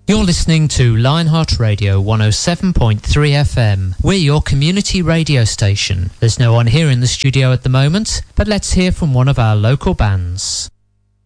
You're listening to Lionheart Radio 107.3 FM. We're your community radio station. There's no one here in the studio at the moment, but let's hear from one of our local bands.